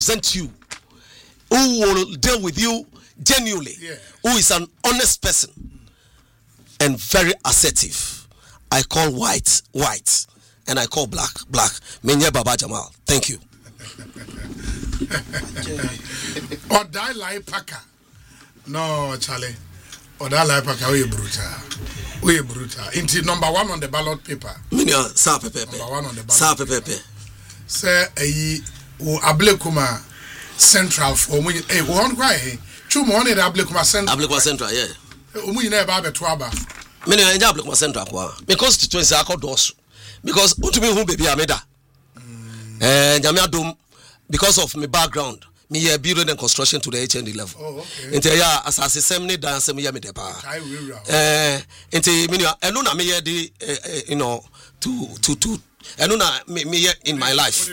represent you, who will deal with you genuinely, who is an honest person and very assertive. I call white, and I call black. Menye Baba Jamal. Thank you. Or die like Paka. No, Charlie. Or die like Paka, we brutal. Into number 1 on the ballot paper. Number 1 on the ballot paper. Say, Ablekuma Central for me. Hey, one cry. Two morning, Ablekuma Central. Ablekuma Central, yeah. We never have a twaba. Many Ablekuma Central. My constituency are called DOS. Because to me, who baby Ameda. And Yamiadum, because of my background, me a building and construction to the HND level. Oh, okay. Into ya as I say, dance me depa. Into me, and no, me the you know to. And me in my life.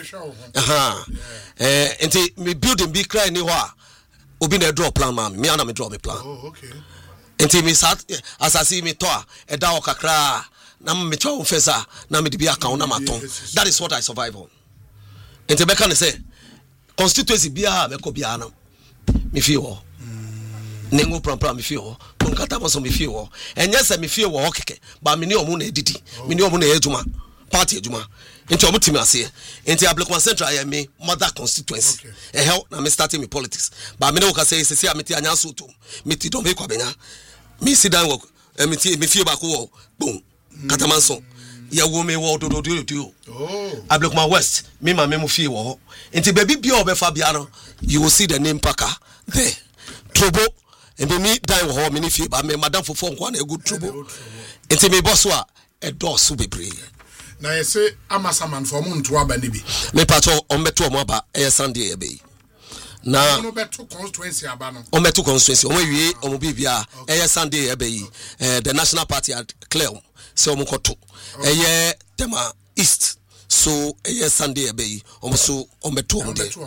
Into me building big cry anywhere. Obi na draw plan man. Me ana me draw me plan. Oh, okay. Into me sat as I see me toa e da okakra na me twa ofesa na me de bi account na maton. That is what I survive on. Into be can say constituency bia me ko bia na me fie ho. Nengo pram me fie ho. Konkata mo so me fie ho. Enye se me fie ho keke. Ba me ni omu na edidi. Me ni omu na ejuma. Party ejuma. Into omu timi ase. Into Ablekuma Central I me mother constituency. Okay. Hell na me starting me politics. But me no ka say sesi ameti anya so to. Me ti don be kwa benya. Me sit down work. Me fie ba ko boom. Katamanso. Ya wo me wo do. Oh. Ablekuma West. Me ma me mo fie wo. Into baby bia obefa bia no. You will see the name Paka there. Trouble. And me die wo me ni fie ba me madam fofo nko na good trouble. Into me boss wa e do so bebre. Na ye say amasaman for mo nto aba ne bi. Me pato ombeto omo aba e Sunday e be. Na no beto constituency aba no. Ombeto constituency omo wie omo bibia e Sunday e be the National Party at Clear so omo koto. E Tema East so e Sunday e be omo so ombeto omo de.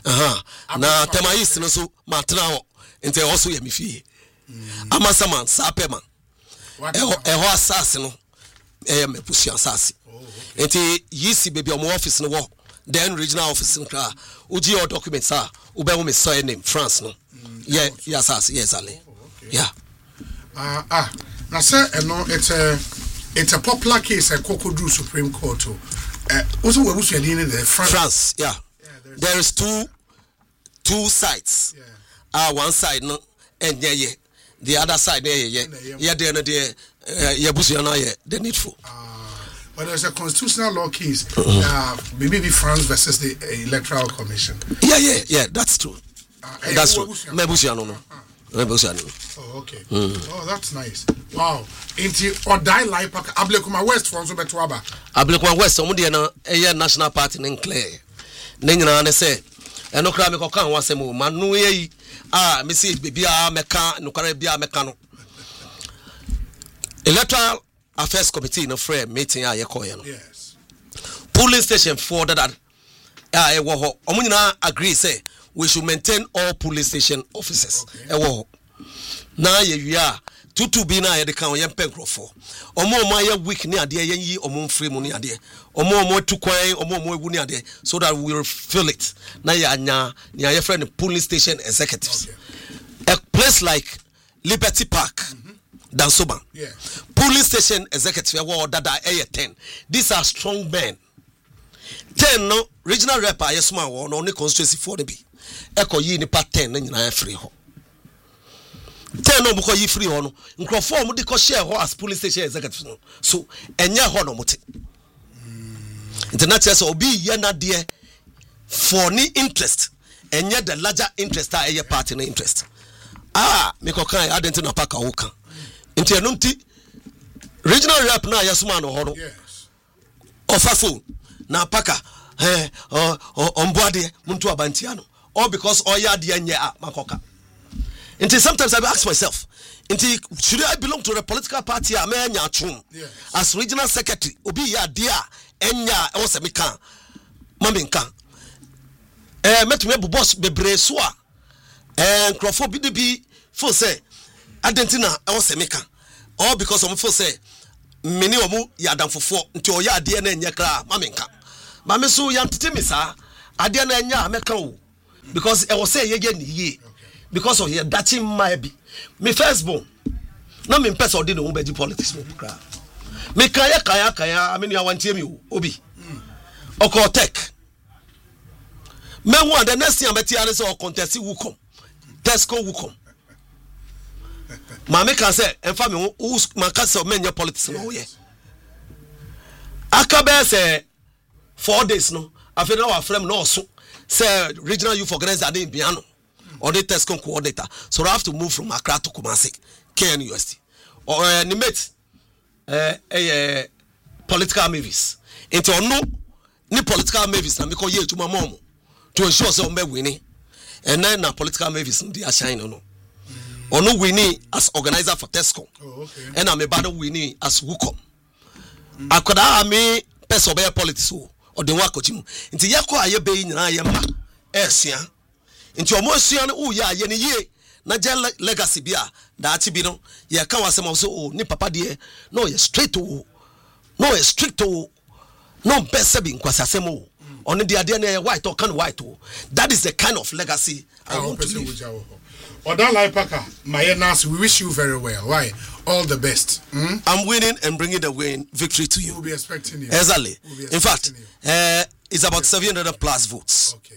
Na Tema East no so matena ho. Ente also ye me fie. Amasaman sapema. E ho asase no me pusi asase. Enti yisi baby omo office no wo then regional office no kra uji your documents ah ube wo me say name France no yes Ali yeah na say no it's a popular case at Kokodu Supreme Court also we busu yadi in the France yeah there is two sides one side no enye the other side yeah there no there ya busu na ye the needful. But there's a constitutional law case, BBB France versus the Electoral Commission. Yeah, that's true. That's true. No. Oh, okay. Oh, that's nice. Wow. Inti Odai Lai Paka Ablekuma West for so beto aba. Ablekuma West omo de na National Party nen clear. Ne nyina ne say eno kra me kokan wasem o manu yi me say bibia meka no kra bia meka no. Electoral Affairs Committee no frame meeting a yekoye no. Yes. Polling station for that e wo ho omo nyina agree say we should maintain all polling station officers. E wo ho. Na ye wia tutu bi na ye de kan ye mpenkrofo. Omo ya week ni ade ye yi omo free mu ni ade. Omo tu kwan omo ewu ni ade so that we will feel it. Na ye anya ni ye friend polling station executives. Okay. A place like Liberty Park. Dansoba. Yeah. Police station executive dada 10. These are strong men. 10 no regional rep ayesuma wo no constituency for the be. Eko yi ni pa 10 na nyina free ho. 10 no buko yi free ho no. Nkrofo mo de ko share ho as police station executive no. So enye ho no mote. International obi ye na de for ni interest. Enye the larger interest a ye party na interest. Me ko kan identity na Paka wo kan. Inti enumti regional rep na yasuma no ho no. Yes. Ofafo na Paka omboade muntu abantia no. All because oya de nye makoka. Inti sometimes I ask myself, inti should I belong to the political party a me anya atwom as regional secretary obi ya de a enya e wo se me kan mame nkan. Metumi bu boss bebre so a nkrofo bi de bi fo say Adentina I was semeka. All because of feel say many omu yadamfofo nti o ya ade na enye kra mamenka. Mame so yantete me sa ade na enya ameka o. because I was say ye because of here that might be me firstborn. No me person or didn't be politics me cry. Me kaya I mean you want me obi. Oko tech. Me one the next thing I betia is or contest who come. Tesco who come. Mama can say and family who man can say men your politics no yeah. Akabe say 4 days no. I feel now our friend no so say regional youth organizer dey Biano or the Tesco coordinator. So I have to move from Accra to Kumasi, KNUST. Or animate political movies. Into no ni political movies na because ye to my mom to ensure say we winning. And then na political movies they are shining no. Or no winning as organizer for Tesco. Oh, okay. And I'm about winning as Wukom. Akoda me person be politics or the work coaching. Into yako aye be nyina ye ma. Esia. Into omo sua no ya ye ne ye. Na je legacy bia da ati bi no ye ka wasem so oh ni papa de no ye straight to no ye strict to no best be nkwasasem o on the ade na white or can white o. That is the kind of legacy I want to leave. Odalai Parker, my Nas, we wish you very well. Why? All the best. I'm winning and bringing the victory to you. We'll be expecting you. Exactly. In fact, it's about 700 plus votes. Okay.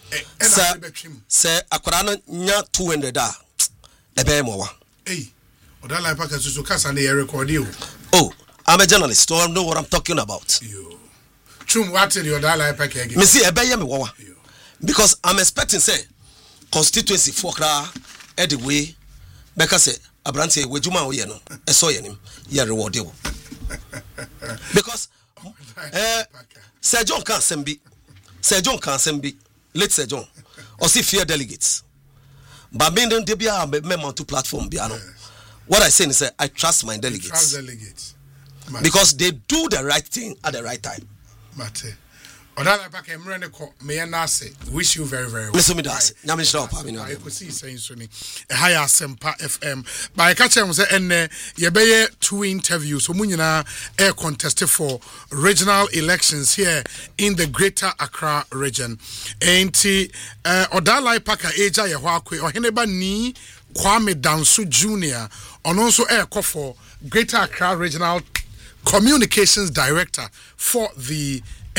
Say akorana nya 200 da ebe mowa. Hey, Odalai Parker so kasa na record you. Oh, I'm a journalist, so I know what I'm talking about. You. Chum what tell you Odalai Parker again? Me see ebe ye me wawa. Because I'm expecting say constituency for kra the way because say abrante we juma oye no eso ye nim ye reward you. Because Sir John can sembi. Sir John can sembi. Let's say John or see fear delegates. But being don't be a member to platform biano. What I say is that I trust my delegates. Trust delegates. Because they do the right thing at the right time. Mate. Odala Parker Mrene ko me na say wish you very very well. Listen me that. Nyame shira pa me no. I could see saying so ni. Higher Sempa FM. But I catch am say enne ye be 2 interviews so mu nyina air contested for regional elections here in the Greater Accra region. Enti Odala Parker eja ye hwa akwe oheneba ni Kwame Danso Jr. on also air call for Greater Accra Regional Communications Director for the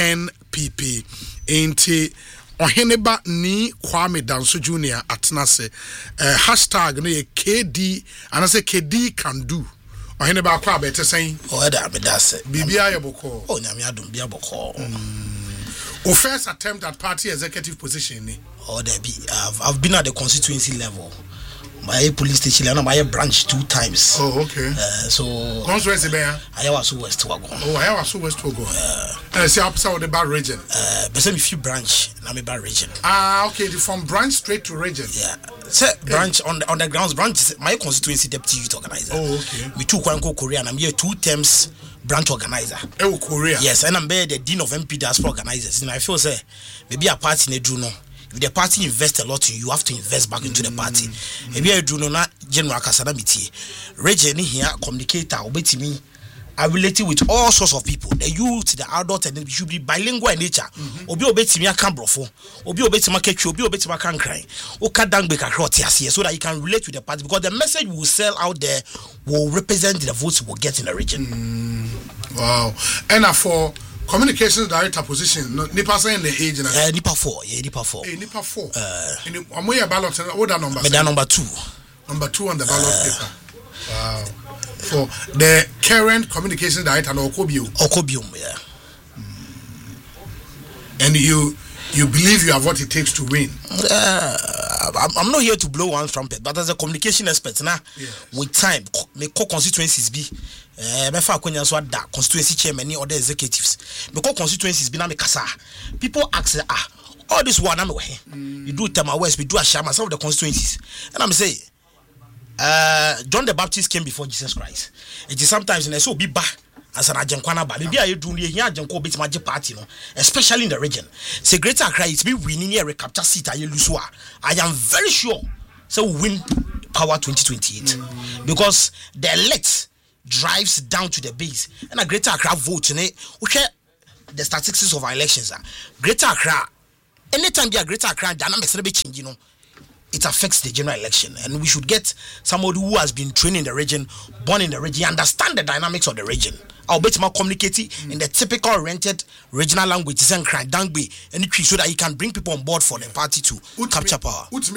NPP. Enti oheneba ni Kwame Danso Jr. atnase hashtag no ye KD and I say KD can do. Oheneba akwa bete saying oh da me da say bibia yeboko oh nyame adom bia boko. O first attempt at party executive position ni. Oh there be I've been at the constituency level. My police station and my branch 2 times. Oh, okay. So constituency be I was West Wagon. Oh, I was West Wagon. See opposite of the bar region. But some few branch na me bar region. Ah, okay, from branch straight to region. Yeah. Say branch on the grounds branch my constituency deputy youth organizer. Oh, okay. We took Kwanko Korea and I'm here 2 terms branch organizer. Oh, Korea. Yes, and I'm the dean of MP diaspora organizers. And I feel say maybe a party ne do no. If the party invests a lot in you, have to invest back into the party. Maybe I do not general Casanamiti. Region here, communicator, obey me. I relate with all sorts of people. The youth, the adult, and they should be bilingual in nature. Obi obey me a cambrofo. Obi obey me a Obi obey me a can cry. Oka dang be so that you can relate with the party because the message we will sell out there will represent the votes we will get in the region. Wow. And for communications director position, Nipa saying the age na. Nipa 4, yeah, Nipa 4. Nipa 4. In Amoya ballot, what that number? Number 2. Number 2 on the ballot paper. Wow. For the current communications director, Okobium. Yeah. And you believe you have what it takes to win? I'm not here to blow one trumpet, but as a communication expert, now with time, may co-constituencies be. Constituency chairman or the executives. Because constituencies be na me kasa. People ask all this one I'm away. You do Tama West, we do Ashama, some of the constituencies. And I'm saying John the Baptist came before Jesus Christ. It is sometimes in a so be back as an ajankwana ba. Maybe I do here ajanko bit my party, no, especially in the region. Say Greater Accra, it's be winning here recapture seat I am very sure so win power 2028 because the elect drives down to the base and a Greater Accra vote in it. Okay, the statistics of our elections are Greater Accra anytime they are Greater Accra dynamics be changing, it affects the general election, and we should get somebody who has been trained in the region, born in the region, understand the dynamics of the region. I'll bet more communicate in the typical oriented regional language, so that he can bring people on board for the party to capture power. I've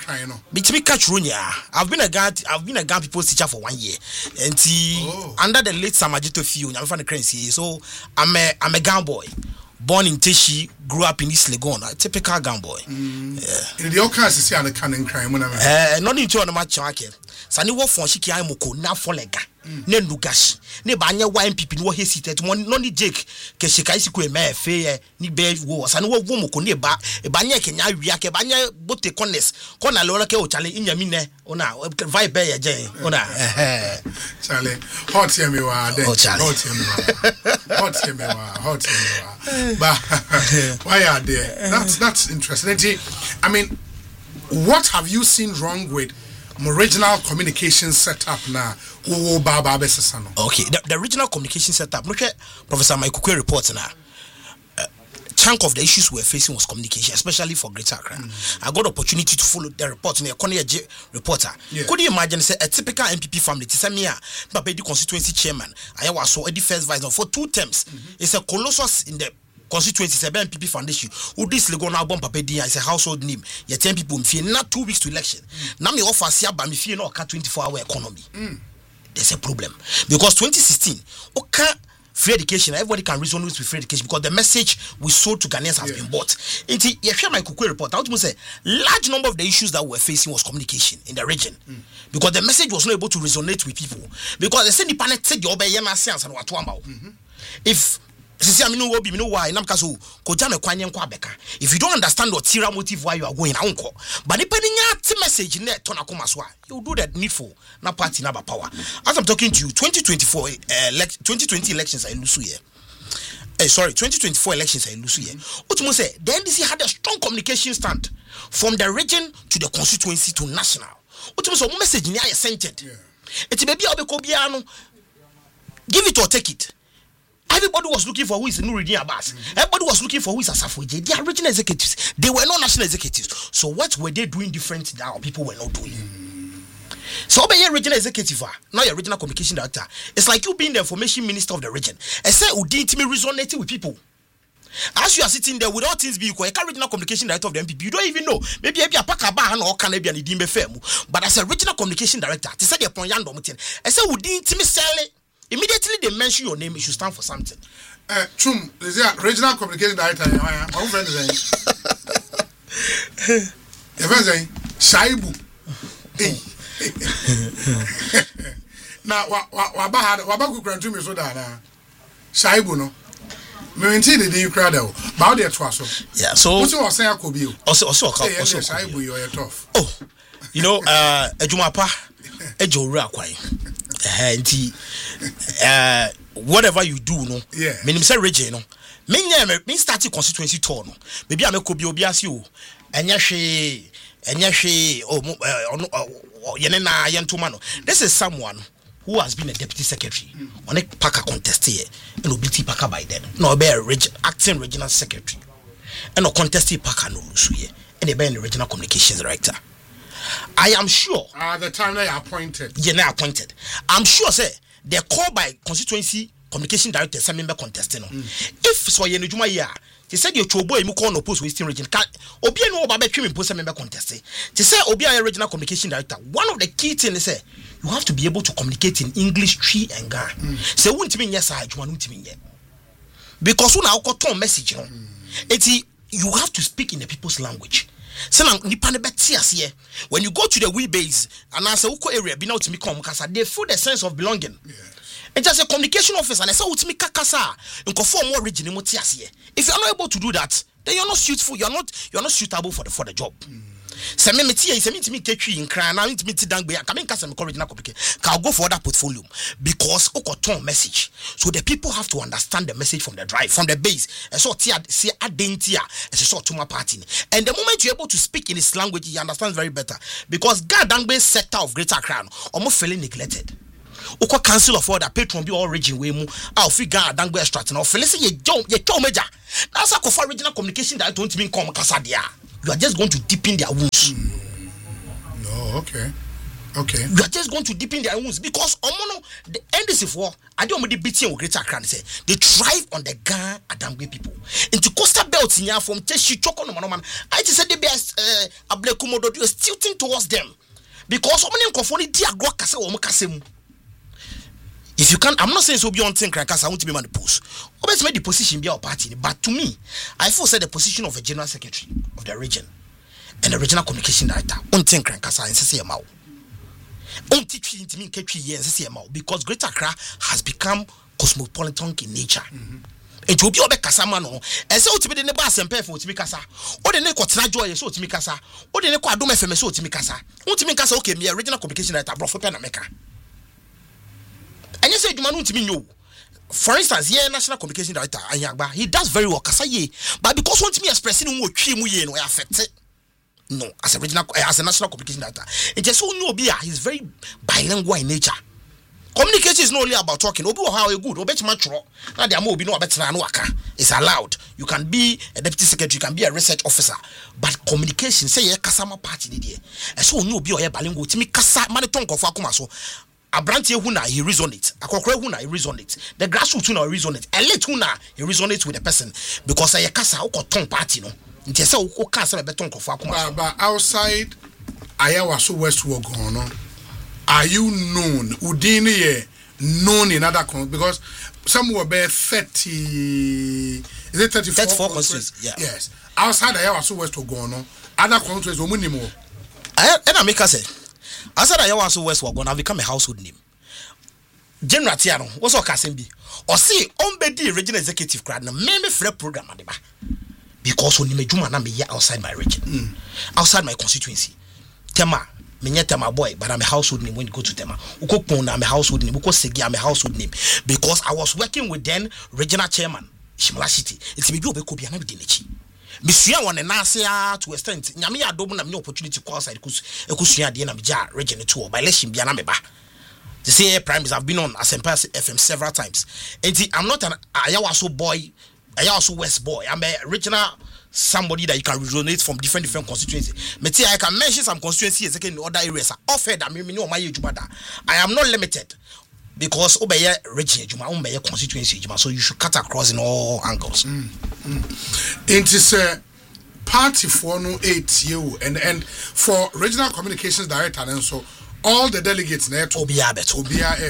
been a Ghana people's teacher for 1 year, and under the late Samajito Fiu, I'm from the currency, so I'm a Ghana boy. Born in Teshi, grew up in East Legon, a typical Ghana boy. In the occurrence, see on the canning crime. Not into a match market. Sani wo fon shiki ayemoko na folega ne ndugashi ne ba anya wine pipi no hesitate no ni Jake ke shika isiku e ma fe ni be wo sani wo moko ne ba e ba anya kenya wia ke ba anya bote corners corner le ke o chale inyami ne ona vibe ya je ona chale hot here me wa de hot here me wa but why are there that's interesting. I mean, what have you seen wrong with regional communication setup now? Okay, the regional communication setup. Look at Professor Mike Kukwe report now. Chunk of the issues we're facing was communication, especially for Greater Accra. I got the opportunity to follow the report in a Konya reporter. Could you imagine say a typical MPP family, Tisamia, Babedi constituency chairman, I was so the first vice for 2 terms. It's a colossus in the constituency, 7 MPP foundation. Who this Legon album Papedi is a household name. Yet 10 people fear not 2 weeks to election. Now me offer Siaba me fear no 24-hour economy. There's a problem. Because 2016, okay, free education, everybody can reason with free education because the message we sold to Ghanaians has been bought. If you share my Kukwe report, I would say large number of the issues that we're facing was communication in the region. Because the message was not able to resonate with people. Because they said the panic said the obeyana science and what if if you don't understand the ulterior motive why you are going, but depending on the message in there, you do that needful, not party, not power. As I'm talking to you, 2020 elections are in Lusuye. 2024 elections are in Lusuye. Say the NDC had a strong communication stand from the region to the constituency to national. Message in there is sent it. It's maybe give it or take it. Everybody was looking for who is Nuruddin Abbas. Everybody was looking for who is Asafoje. They are regional executives. They were not national executives. So what were they doing different that our people were not doing? So be a regional executive, not your regional communication director. It's like you being the information minister of the region. I say who didn't me resonate with people. As you are sitting there without things be equal, a regional communication director of the MPP, you don't even know. Maybe a Pakaba or Canadian Idimbe Femu. But as a regional communication director, to say the point Yando Mutin, I say who didn't me sell it. Immediately they mention your name, you should stand for something. Chum, is there regional communication director? My friend is saying, your friend saying, Shaibu. Now, Wabaku Grantu me so that Shaibu no. Me maintain the crowd out. Bow there twice. Yeah, so what's your say? I could be also Shaibu, you are tough. Oh, you know, Ejumapa, Ejora Kwai. Whatever you do, no, minimum say region, no, me started constituency tour, no, maybe I make Kobe Obiasio, and Yashi, Yenena Yantumano. This is someone who has been a deputy secretary on a Paka contest here, and Obiti Paka by then, no, be acting regional secretary, and no contested Paka no Lusuye, and a be regional communications director. I am sure. The time they are appointed. Yeah, they are appointed. I'm sure, say, they're called by constituency communication director, some member contesting. If so, you know, they said your chobo, you call no post Western region. Obia no about between post member contesting. They say Obia regional communication director. One of the key things is you have to be able to communicate in English, Tree and Ga. Say, won't mean yes, I won't mean yet. Because when I got a message, you have to speak in the people's language. So when you go to the wee base and I say uko area be now to me come kasa, they feel the sense of belonging. It's just a communication officer and I say utimi kakasa in conform more region mo ti ase. If you are not able to do that, then you're not suitable. You're not suitable for the job. Se me tie se me timi ketwi in kran na me timi ti dangbe aka me kasa me original communication. Can go for that portfolio because uko message. So the people have to understand the message from the drive, from the base. And so see identity as a sort of party. And the moment you're able to speak in his language, he understands very better. Because God Dangbe sector of Greater Accra almost feeling neglected. Oko council of order patron be all region we mu a free Ghana dangbe extract na ofele say ye major. That's a for regional communication that don't mean come kasa dia. You are just going to deepen their wounds. No, okay. You are just going to deepen their wounds because the NDC for I don't the beating of Greater Accra say they thrive on the Ghana Adangbe people. Into Coastal Belt in from Teshi Choko no man. I just said the best Ablekumodo is tilting towards them because many confoni dia gwa kasa wo kasem. If you can, I'm not saying so beyond think Kasa won't be man the post. Always made the position be our party, but to me, I feel said the position of a general secretary of the region and the regional communication director won't think Kasa and say a mouth. Because Greater Accra has become cosmopolitan in nature. It will be obe kasa man no. E say otimi de ne ba sempe for otimi kasa. O de ne kwotena joy so otimi kasa. O de ne kwa adom fm so otimi kasa. Otimi kasa okay me regional communication director bro for pen America. And you say dwuma no otimi nyo. For instance, here national communication director Anyagba, he does very well kasa ye. But because otimi expressing no twi mu ye no affect. No, as a national communication director, it just so he's very bilingual in nature. Communication is not only about talking. Obi how good, obi matro. Now there mo be no better no waka. It's allowed. You can be a deputy secretary, you can be a research officer, but communication say ye kasama party dey there. And so obi o ye bilingual. Timi kasa mani tongue of akoma so. Abrantie huna he resonate. Akokore huna he resonate. The grassroots huna he resonate. Elite huna he resonate with the person because ye kasa o tongue party no. But outside Ayawaso West Wogono, are you known? Udini known in other countries because some were bare 30. Is it 34 countries? Yeah. Yes. Outside Ayawaso West Wogono, other countries are minimum. And I make us say, outside Ayawaso West Wogono, I've become a household name. General Tiano, what's all Kasimbi? Or see, on Bedi regional executive crowd, maybe free program at the back. Because when you na me outside my region, outside my constituency. Tema, me Tema boy, but I'm a household name when you go to Tema. Ukopon, I'm a household name. Ukosegi, I'm a household name. Because I was working with then regional chairman, Shimla City. It's me be Kobi and Dinichi. Monsieur one and Nasia to extent. Yamia don't have no opportunity to call outside Kusuya Diana Bija region tour by Leshim Bianameba. The say primes have been on Asempa FM several times. And I'm not an Ayawaso boy. I also West boy. I'm a regional somebody that you can resonate from different constituencies. I can mention some constituencies in other areas. Offered I mean no my I am not limited because obey region my constituency. So you should cut across in all angles. It is a party for no 8 you and for regional communications director and so all the delegates there to be a better.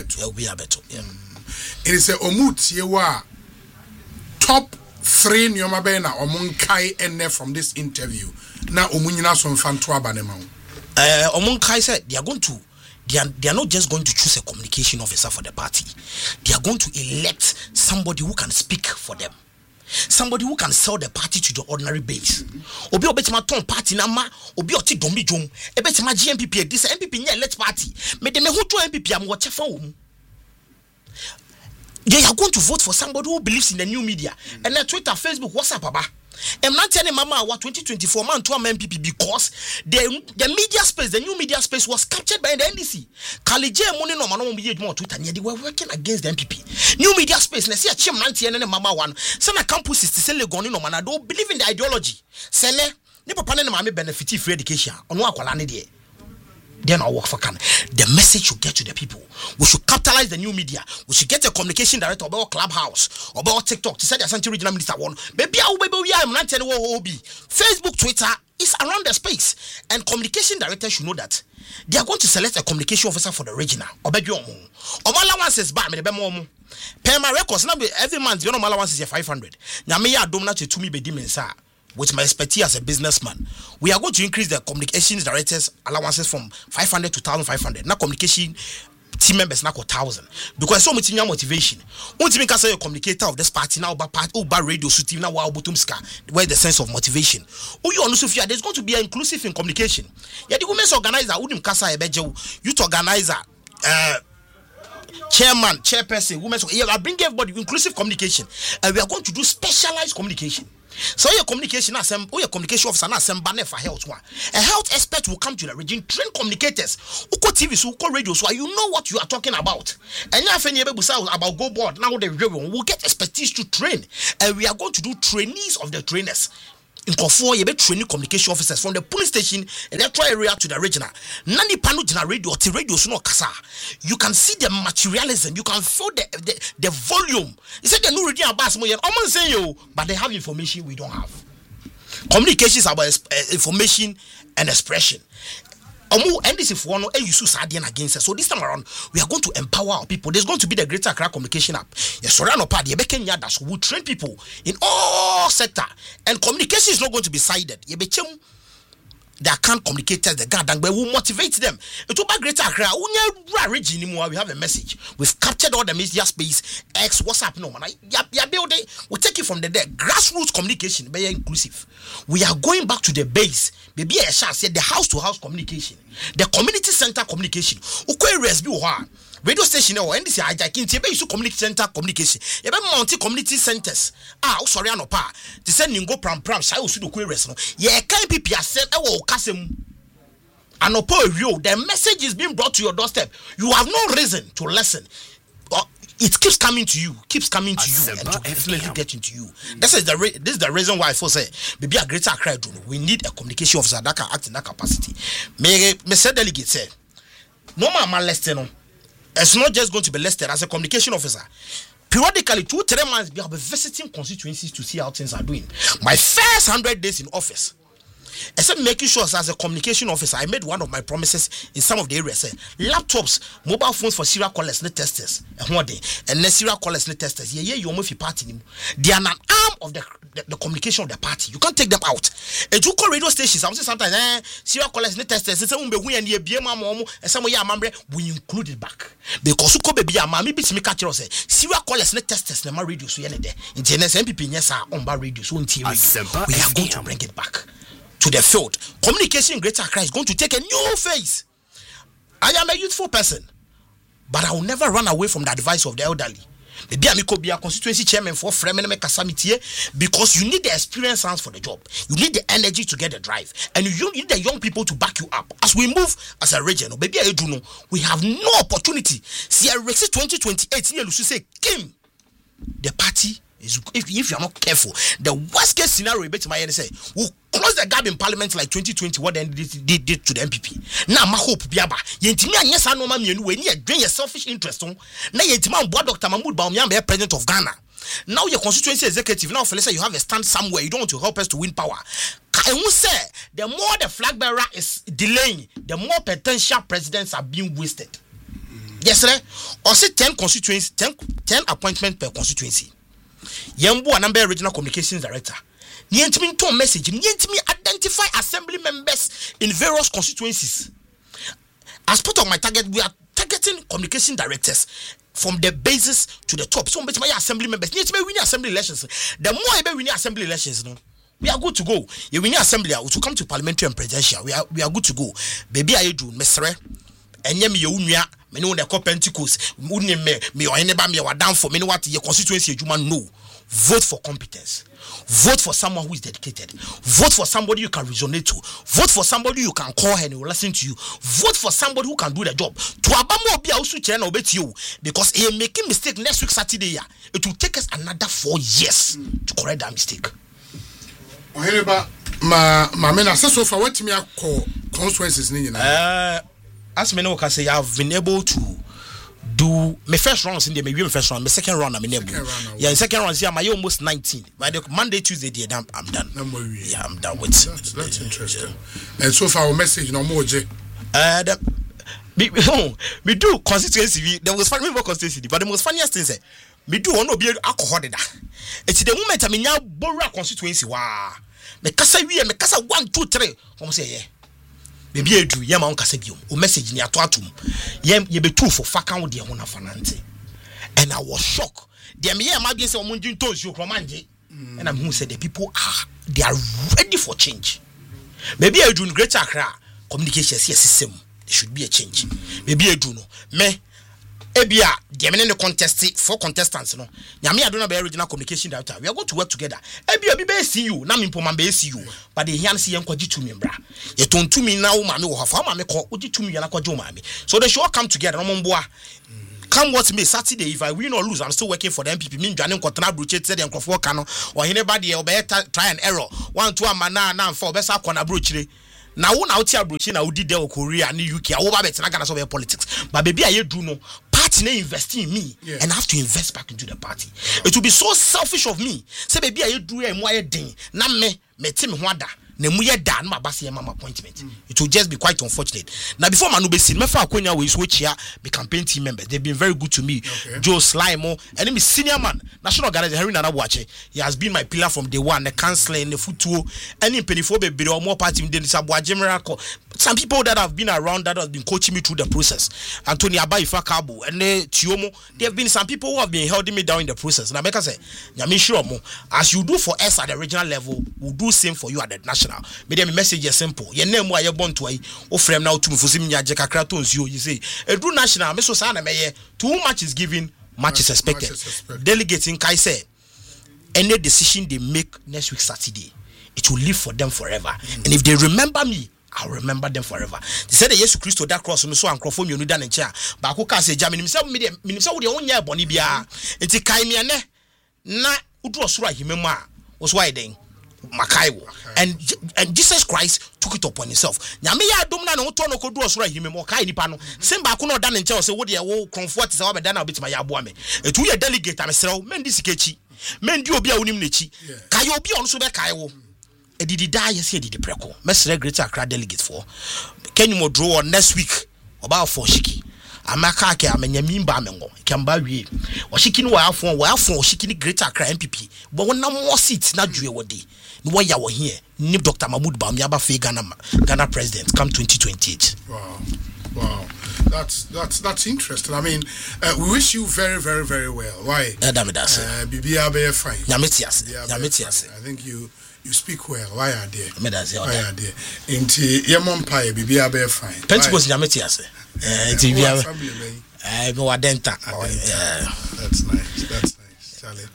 It is a omut yewa top 3 nyoma be na omunkai enne from this interview na omunyina so mfanto abanema omunkai said they are not just going to choose a communication officer for the party. They are going to elect somebody who can speak for them, somebody who can sell the party to the ordinary base. Obi obetima ton party na ma obi oti dombi jom ebetima GMPP this MPP nya elect party me de me hu to MPP am wo chefa wo mu. They are going to vote for somebody who believes in the new media. And then Twitter, Facebook, WhatsApp, Baba. I'm not telling Mama what 2024 man to MPP because the media space, the new media space was captured by the NDC. Kalije money no mano be more Twitter. They were working against the MPP. New media space. Na see a chim nanti and Mama one. Sana campus is still going no man. I don't believe in the ideology. Sele ne papa ne mama benefit free education. Ono akwala ne de. Then I'll work for Can. The message should get to the people. We should capitalize the new media. We should get a communication director about Clubhouse, about TikTok to say the Asante Regional Minister one. Baby, I'm not telling you what Facebook, Twitter is around the space. And communication director should know that they are going to select a communication officer for the regional. Allowances by me, pay my records. Now every month, you know, my allowance is 500. Now, me, I don't know to me be dimensa. With my expertise as a businessman, we are going to increase the communications directors' allowances from 500 to 1,500. Now, communication team members now 1,000 because so much motivation. Once you can say a communicator of this party now, about radio, so now wow, where the sense of motivation. Oh, you also feel there's going to be an inclusive in communication. Yeah, the women's organizer, youth organizer, chairman, chairperson, women's. Yeah, I bring everybody inclusive communication, and we are going to do specialized communication. So your communication officer na asem banner for health one. A health expert will come to the region, train communicators. Uko TV so uko radio so you know what you are talking about. And now when you about go board now the we'll get expertise to train, and we are going to do trainees of the trainers. In Kofor, you be training communication officers from the police station, electoral area to the regional. Nani panu jina radio or radio so no kasa. You can see the materialism. You can feel the volume. You said the new radio about mo yen. Oman say you, but they have information we don't have. Communication is about information and expression. And this if one against us. So this time around, we are going to empower our people. There's going to be the Greater Accra Communication App. Yes, we will train people in all sectors. And communication is not going to be sided. They can't communicate the garden, but we motivate them. It's about Greater Accra. We have a message. We've captured all the media space. X, WhatsApp, no man. We take it from the there. Grassroots communication, very inclusive. We are going back to the base. Maybe I shall say the house-to-house communication, the community center communication. Radio station or NDC hijacking to community center communication. You have multi community centers. Sorry, no pa. To send Ningo Pram Shai Usudu Queres. Yeah, can't be said, Kasem. And the message is being brought to your doorstep. You have no reason to listen. It keeps coming to you, and to definitely getting to you. This is the reason why I say maybe a Greater Accra. We need a communication officer that can act in that capacity. Me say delegate say, no man listening. It's not just going to be listed as a communication officer. Periodically, 2-3 months, we will be visiting constituencies to see how things are doing. My first 100 days in office, except making sure as a communication officer, I made one of my promises in some of the areas. Laptops, mobile phones for serial callers, net testers, and serial callers, net testers. You almost party. They are an arm of the communication of the party. You can't take them out. And you call radio stations. I say sometimes serial callers, net testers. We include it back because you could be a mammy bits me catch us. Serial callers, net testers, never radio. So any day in Genesis MPP, yes, on bar radio. So we are going to bring it back to the field. Communication in Greater Accra is going to take a new phase. I am a youthful person, but I will never run away from the advice of the elderly. Maybe I could be a constituency chairman for Fremen because you need the experience hands for the job. You need the energy to get the drive, and you need the young people to back you up. As we move as a region, maybe I do know we have no opportunity. See, I 2028 near say Kim, the party. If you are not careful, the worst case scenario, say, we'll close the gap in parliament like 2020, what they did to the MPP. Now, my hope, Biaba, Yentimia, yes, I know, when you drain your selfish interest on. Now, Yentima, Dr. Mahmoud Baumyam, president of Ghana. Now, your constituency executive, now, Felisa, you have a stand somewhere, you don't want to help us to win power. I will say, the more the flag bearer is delaying, the more potential presidents are being wasted. Yes, sir. Or say 10 constituencies, 10 appointments per constituency. Yembu Anambra Regional Communications Director. Nientimi to message. Nientimi identify assembly members in various constituencies. As part of my target, we are targeting communication directors from the basis to the top. So my assembly members. Nientimi win assembly elections. The more I win assembly elections, no, we are good to go. You win assembly, to come to parliamentary and presidential. We are good to go. Baby, I do mesre. Enyem ye unya. Me know the Pentecost. Me or anybody me wa down for me know what your constituency you man know. Vote for competence. Vote for someone who is dedicated. Vote for somebody you can resonate to. Vote for somebody you can call and he will listen to you. Vote for somebody who can do the job. To abamo be also chair na obey you because he making mistake next week Saturday. It will take us another 4 years to correct that mistake. Oheba ma me na so far what me call consequences ni na. As many can say, I've been able to do my first rounds in the maybe first round, my second round, I'm able. Yeah, in second round, I'm almost 19. By the Monday, Tuesday, I'm done. Yeah, I'm done with. That's interesting. And so far, our message no more. We do constituency. There was funny more constituency, but the most funniest thing is, we do want to be alcohol. It's the moment I mean now, Bora constituency. Wow, me kasa 1, 2, 3. Come say yeah. Maybe you do, yama on Casabium, or message near Toatum. Ye be true for Fakao de Hona Fanante. And I was shocked. The Mia might be some Mundin toes you command. And I'm who said the people they are ready for change. Maybe I do in Greater Accra communication system. There should be a change. Maybe I do no. Me ebia gemene the contest for contestants no nyame adona be regional communication director we are going to work together ebia bi be see you na me mpoma be see you but the hian see yenkogi to me bra ye tontumi na wo ma me wo hafa ma me ko ogi to me na kwaje ma me so they should all come together no mboa. Come what may Saturday, if I win or lose, I'm still working for the MPP. Mean Johnny Cotton Bruchet said and Crawford Cano or anybody or better try and error. 1 2 man now for best Aquana Bruchy. Now one out here Bruchy now did the Korea and UK over it's not gonna solve politics. But baby I do know party they invest in me and I have to invest back into the party. It will be so selfish of me. Say baby I do a more thing. Na me team wada. Nemuye dan ma basi mama appointment. It will just be quite unfortunate. Now before Manu be seen, me fa akonya we switch here, be campaign team members. They've been very good to me. Okay. Joe Slimo, and him senior man, national organizer Henry Nana Wache. He has been my pillar from day one, the counselor in the football, and in peniphobe be or more party in the Sabwa. Some people that have been around that have been coaching me through the process. Anthony Abaifa Kabo and Tiomo, there have been some people who have been holding me down in the process. Now make us say, Yamishiromo, as you do for us at the regional level, we'll do same for you at the national. Me dem message is simple. Your name why you born to o frame now to me for sim nya kakra tons you say. E do national me so say na me too much is given, much is expected. Delegating kai say any decision they make next week Saturday, it will live for them forever. And if they remember me, I'll remember them forever. They said the Jesus Christ that cross no so ankrofo mi onu da ne chair. Ba ko ka say Germany me say wo de onya boni bia. Enti kai me ne na udu osoro ahimemu a wo so why den Makaiwo. And Jesus Christ took it upon himself. Nyame ya dom na no to no kodu osoro ahimemu kai nipa no. Sem ba ko no da ne chair say wo de wo comfort say wo be da na obitima ya aboa me. Etu ye delegate amesrew men di sikechi. Men di obi a wonim nechi. Kai obi on so be kai wo. Edidi da yes edidi preko mesre Greater Accra delegate for kenyu mo draw next week about for shiki amaka ke amanyami ba mengo kemba wie o shiki no wa afon shiki ni Greater Accra MPP but won na more seats na due wodi no wa ya wo here ni Dr. Mahmoud Bawumia ba fe Ghana president come 2028. Wow. That's interesting. I mean, we wish you very, very, very well. Why? Bibia be fine. Nyametias. I think you speak well. Why are there? Why are there? Inti yemon pai bibia be fine. Pentecost nyametias. Inti bibia. Go adenta. That's nice. Charlie.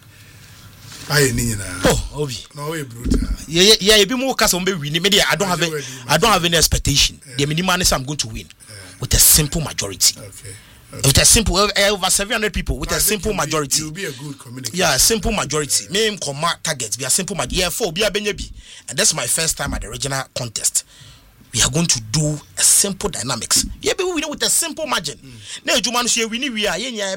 Aye ni na. Oh, obi. No way brutal. Yeah, you be more case on be win. Maybe I don't have any expectation. The minimum is I'm going to win with a simple majority. Okay. With a simple over 700 people with a simple majority. You'll be a good communicator. Yeah, a simple majority. Me combat targets be a simple majority. Yeah, 4 be a benyebi. And that's my first time at the regional contest. We are going to do a simple dynamics. Yeah, but we know with a simple margin. Now, you man say we need we are yeah,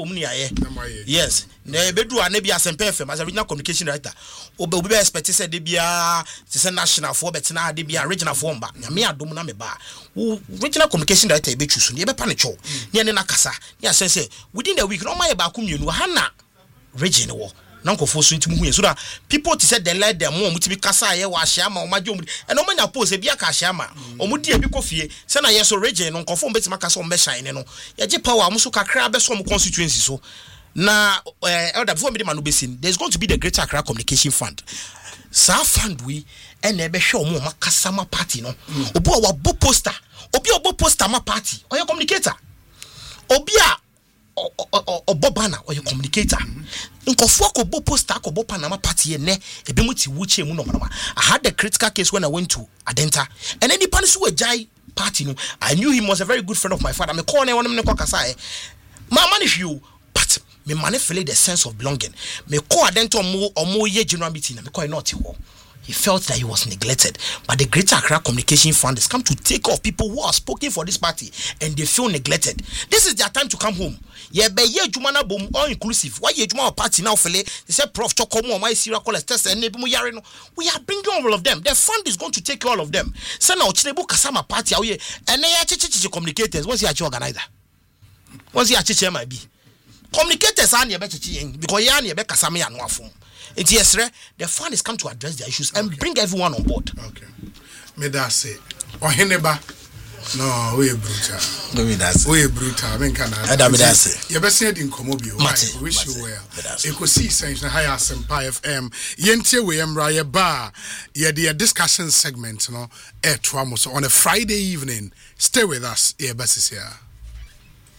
yes. Ne bedu anabi asempe FM as a regional communication director. Obe be expect say de bia say national for betina de bia regional for mba. Na me adom na me ba. Regional communication director e be choose no e be pa ne cho. Ne na kasa. Ne say within the week no ma e ba ko mienu ha na region wo. Nanko for so ntimu hu so that people to say they let them mo mutibi kasa ye wa hia ma o ma jom and o ma nya pose bia ka hia ma o mu die bi kofie say na yeso region no nkofo mbetima kasa o me shine no ye je power mo so kakra be so mo constituency so na elder before me the man besin there's going to be the Greater Accra Communication Fund. Sa fund we and e be hwe o mo makasa ma party no obi o wa bo poster obi o bo poster ma party o ye communicator obi a Obobana or your communicator. Nkofo ko bo poster ko bo Panama party ne ebe muti wuche mu no mama. I had the critical case when I went to Adenta and any panis who jai party no. I knew him was a very good friend of my father. Me call na one me ko kasa ma if you but me manipulate the sense of belonging. Me call Adenta omo ye general meeting me call not ho. He felt that he was neglected. But the Greater Accra Communication Fund has come to take off people who are spoken for this party and they feel neglected. This is their time to come home. Yeah, be ye jumana bom all inclusive. Why ye juma party now fele? They said Prof Chokomo, my Sierra College test and we are bringing all of them. The fund is going to take all of them. Send out Chinebu Kasama party out here and they are communicators. What's the organizer? What's the chiche might be? Communicators are near better because you are near Kasami and Wafum. It's yes, the fund is come to address their issues and bring everyone on board. Okay. Me that say, or Heneba. No, we brutal. No, me that. We brutal. I mean, can I? Me that say. You better say it in Komobio. I wish you well. You could see signs na higher Sempa FM. Yentie we emra bar. Yeah, the discussion segment, you know, on a Friday evening. Stay with us. Yeah, best is here.